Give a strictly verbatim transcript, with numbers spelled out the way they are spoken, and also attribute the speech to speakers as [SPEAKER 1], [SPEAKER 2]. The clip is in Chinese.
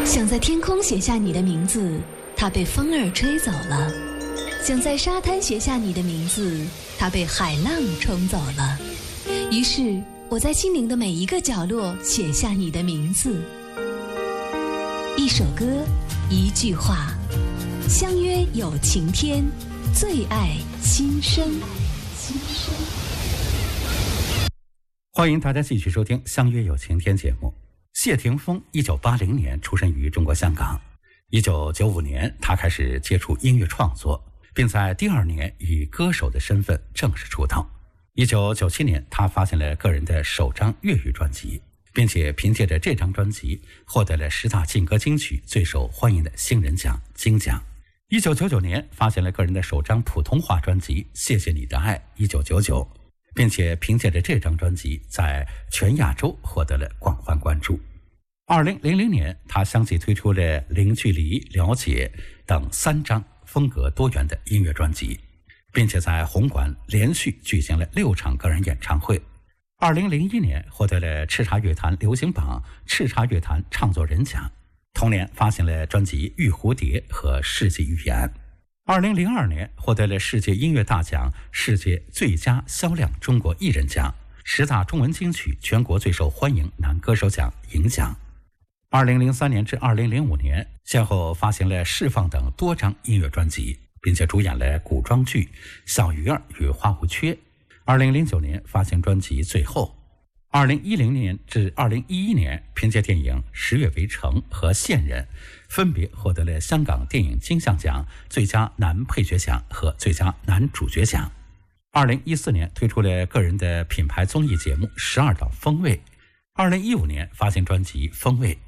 [SPEAKER 1] 想在天空写下你的名字，它被风儿吹走了；想在沙滩写下你的名字，它被海浪冲走了。于是我在心灵的每一个角落写下你的名字。一首歌，一句话，相约有晴天，最爱心声。
[SPEAKER 2] 欢迎大家继续收听《相约有晴天》节目。谢霆锋一九八零年出生于中国香港，一九九五年他开始接触音乐创作，并在第二年以歌手的身份正式出道。一九九七年他发行了个人的首张粤语专辑，并且凭借着这张专辑获得了十大劲歌金曲最受欢迎的新人奖金奖。一九九九年发行了个人的首张普通话专辑《谢谢你的爱一九九九》，并且凭借着这张专辑在全亚洲获得了广泛关注。二零零零年他相继推出了《零距离》《了解》等三张风格多元的音乐专辑，并且在红馆连续举行了六场个人演唱会。二零零一年获得了叱咤乐坛流行榜叱咤乐坛唱作人奖，同年发行了专辑《玉蝴蝶》和《世纪预言》。二零零二年获得了世界音乐大奖世界最佳销量中国艺人奖、十大中文金曲全国最受欢迎男歌手奖银奖。二零零三年至二零零五年先后发行了《释放》等多张音乐专辑，并且主演了古装剧《小鱼儿与花无缺》。二零零九年发行专辑《最后》。二零一零年至二零一一年凭借电影《十月围城》和《线人》分别获得了香港电影金像奖最佳男配角奖和最佳男主角奖。二零一四年推出了个人的品牌综艺节目《十二道风味》。二零一五年发行专辑《风味》，